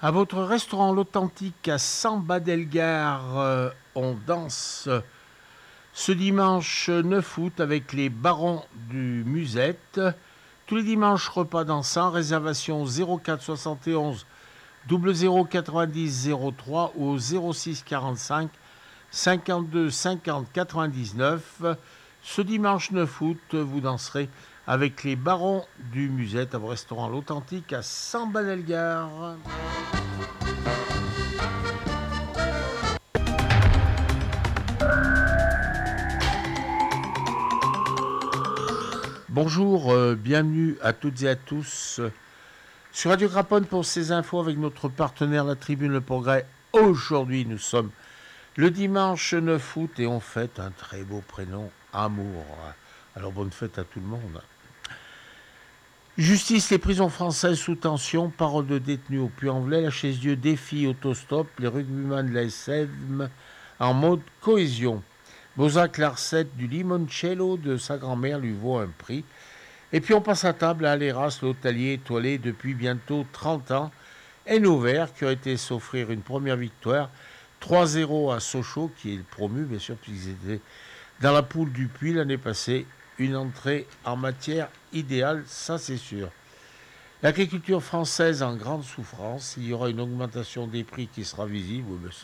À votre restaurant L'Authentique à Samba-Delgare, on danse ce dimanche 9 août avec les Barons du Musette. Tous les dimanches, repas dansant, réservation 04 71 00 90 03 ou 06 45 52 50 99. Ce dimanche 9 août, vous danserez avec les Barons du Musette à votre restaurant L'Authentique à Samba-Delgare. Bonjour, bienvenue à toutes et à tous sur Radio Craponne pour ces infos avec notre partenaire La Tribune Le Progrès. Aujourd'hui, nous sommes le dimanche 9 août et on fête un très beau prénom, Amour. Alors bonne fête à tout le monde. Justice, les prisons françaises sous tension, parole de détenus au Puy-en-Velay, la Chaise-Dieu défie autostop, les rugbyman de la SM en mode cohésion. Bozac Larcette du limoncello de sa grand-mère lui vaut un prix. Et puis on passe à table à Aléras, l'hôtelier étoilé depuis bientôt 30 ans, Hainaut Vert, qui a été s'offrir une première victoire, 3-0 à Sochaux, qui est promu, bien sûr, puisqu'ils étaient dans la poule du Puy l'année passée. Une entrée en matière idéale, ça c'est sûr. L'agriculture française en grande souffrance, il y aura une augmentation des prix qui sera visible,